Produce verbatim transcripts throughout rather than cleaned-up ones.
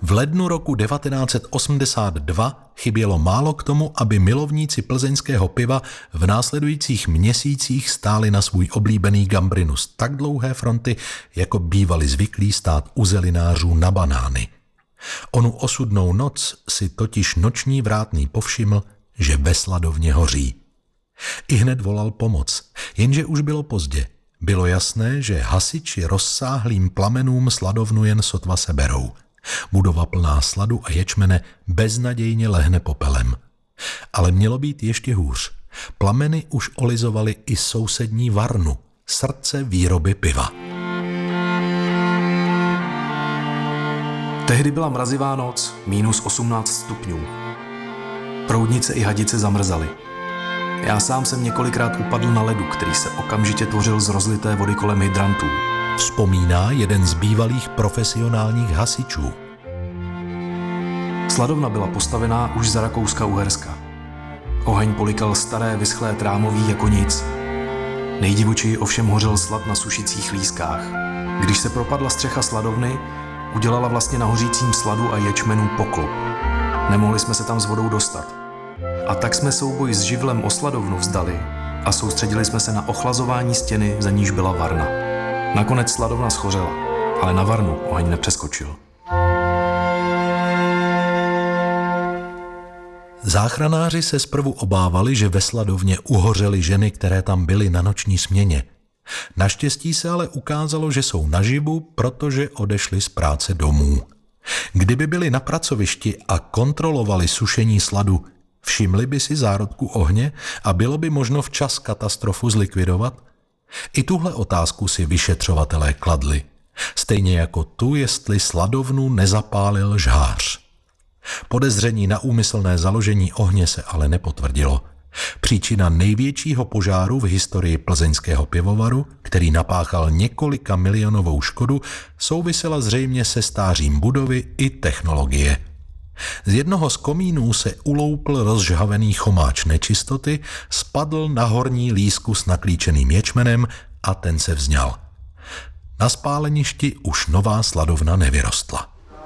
V lednu roku devatenáct set osmdesát dva chybělo málo k tomu, aby milovníci plzeňského piva v následujících měsících stáli na svůj oblíbený Gambrinus tak dlouhé fronty, jako bývali zvyklí stát u zelinářů na banány. Onu osudnou noc si totiž noční vrátný povšiml, že ve sladovně hoří. Ihned volal pomoc, jenže už bylo pozdě. Bylo jasné, že hasiči rozsáhlým plamenům sladovnu jen sotva seberou. Budova plná sladu a ječmene beznadějně lehne popelem. Ale mělo být ještě hůř. Plameny už olizovaly i sousední Varnu, srdce výroby piva. Tehdy byla mrazivá noc, mínus osmnáct stupňů. Proudnice i hadice zamrzaly. Já sám jsem několikrát upadl na ledu, který se okamžitě tvořil z rozlité vody kolem hydrantů. Vzpomíná jeden z bývalých profesionálních hasičů. Sladovna byla postavená už za Rakouska-Uherska. Oheň polikal staré vyschlé trámoví jako nic. Nejdivočeji ovšem hořel slad na sušicích lískách. Když se propadla střecha sladovny, udělala vlastně na hořícím sladu a ječmenu poklop. Nemohli jsme se tam s vodou dostat. A tak jsme souboj s živlem o sladovnu vzdali a soustředili jsme se na ochlazování stěny, za níž byla Varna. Nakonec sladovna schořela, ale na Varnu oheň nepřeskočil. Záchranáři se zprvu obávali, že ve sladovně uhořely ženy, které tam byly na noční směně. Naštěstí se ale ukázalo, že jsou naživu, protože odešli z práce domů. Kdyby byli na pracovišti a kontrolovali sušení sladu, všimli by si zárodku ohně a bylo by možno včas katastrofu zlikvidovat? I tuhle otázku si vyšetřovatelé kladli. Stejně jako tu, jestli sladovnu nezapálil žhář. Podezření na úmyslné založení ohně se ale nepotvrdilo. Příčina největšího požáru v historii plzeňského pivovaru, který napáchal několika milionovou škodu, souvisela zřejmě se stářím budovy i technologie. Z jednoho z komínů se uloupl rozžhavený chomáč nečistoty, spadl na horní lísku s naklíčeným ječmenem a ten se vzňal. Na spáleništi už nová sladovna nevyrostla.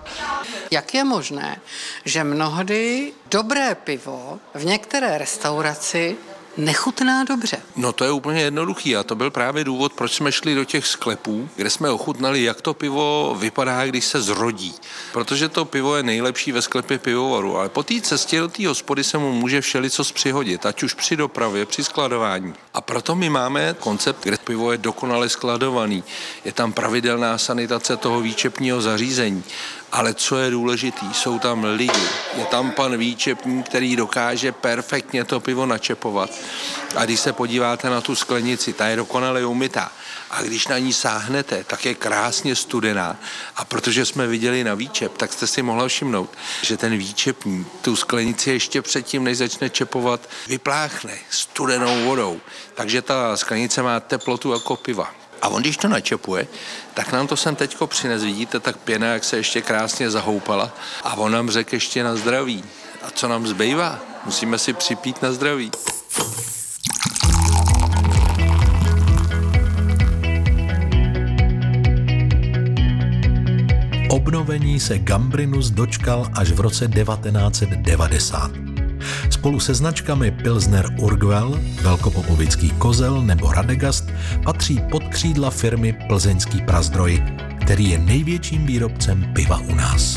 Jak je možné, že mnohdy dobré pivo v některé restauraci nechutná dobře? No to je úplně jednoduchý a to byl právě důvod, proč jsme šli do těch sklepů, kde jsme ochutnali, jak to pivo vypadá, když se zrodí. Protože to pivo je nejlepší ve sklepě pivovaru, ale po té cestě do té hospody se mu může všelicos přihodit, ať už při dopravě, při skladování. A proto my máme koncept, kde pivo je dokonale skladovaný. Je tam pravidelná sanitace toho výčepního zařízení. Ale co je důležitý, jsou tam lidi. Je tam pan výčepník, který dokáže perfektně to pivo načepovat. A když se podíváte na tu sklenici, ta je dokonale umytá. A když na ní sáhnete, tak je krásně studená. A protože jsme viděli na výčep, tak jste si mohla všimnout, že ten výčepník tu sklenici ještě předtím, než začne čepovat, vypláchne studenou vodou. Takže ta sklenice má teplotu jako piva. A on, když to načepuje, tak nám to sem teďko přines. Vidíte, tak pěna, jak se ještě krásně zahoupala. A on nám řekl ještě na zdraví. A co nám zbývá? Musíme si připít na zdraví. Obnovení se Gambrinus dočkal až v roce devatenáct set devadesát. Spolu se značkami Pilsner Urquell, Velkopopovický kozel nebo Radegast patří pod křídla firmy Plzeňský Prazdroj, který je největším výrobcem piva u nás.